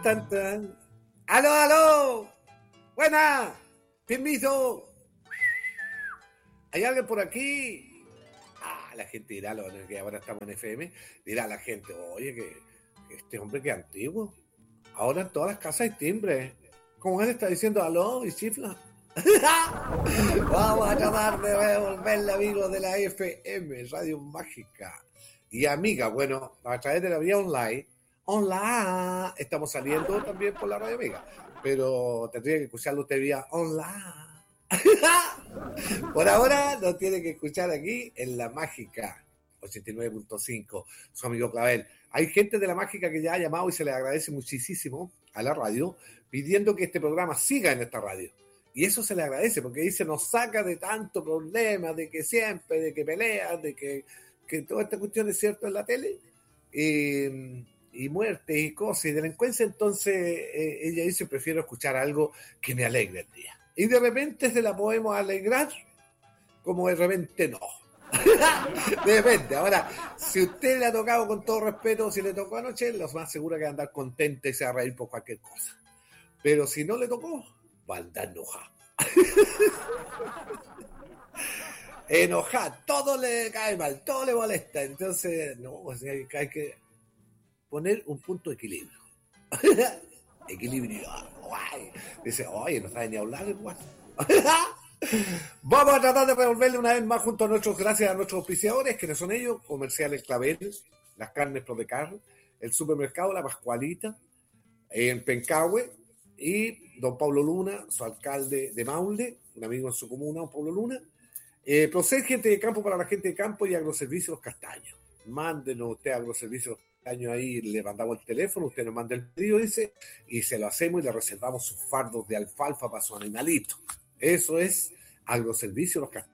Tan, tan. ¡Aló, aló! ¡Buena! ¡Permiso! ¿Hay alguien por aquí? La gente dirá, que ahora estamos en FM, dirá la gente, oye, que este hombre que es antiguo. Ahora en todas las casas hay timbre. Como él está diciendo aló y chifla. Vamos a tratar de devolverle, amigos de la FM, Radio Mágica. Y amiga, bueno, a través de la vía online, estamos saliendo también por la Radio Amiga, pero tendría que escucharlo usted vía online. Por ahora lo tiene que escuchar aquí en La Mágica 89.5, su amigo Clavel. Hay gente de La Mágica que ya ha llamado y se le agradece muchísimo a la radio, pidiendo que este programa siga en esta radio. Y eso se le agradece, porque dice, nos saca de tanto problema, de que siempre, de que peleas, de que toda esta cuestión es cierto en la tele, y muerte y cosas y delincuencia. Entonces ella dice, prefiero escuchar algo que me alegre el día. Y de repente se la podemos alegrar, como de repente no. De repente. Ahora, si usted le ha tocado, con todo respeto, si le tocó anoche, lo más seguro que va a andar contenta y se va a reír por cualquier cosa. Pero si no le tocó, va a andar enojada. Enojada, todo le cae mal, todo le molesta. Entonces, no, o sea, hay que poner un punto de equilibrio. Equilibrio. Guay. Dice, oye, no sabe ni hablar el guay. Vamos a tratar de revolverle una vez más junto a gracias a nuestros auspiciadores, que no son ellos, Comerciales Clavel, las carnes Prodecar, el supermercado La Pascualita, en Pencahue, y don Pablo Luna, su alcalde de Maule, un amigo en su comuna, don Pablo Luna. Proceder gente de campo para la gente de campo y Agroservicios Los Castaños. Mándenos usted a Agroservicios Los Castaños, ahí le mandamos el teléfono, usted nos manda el pedido, dice, y se lo hacemos y le reservamos sus fardos de alfalfa para su animalito. Eso es Agroservicios Los Castaños.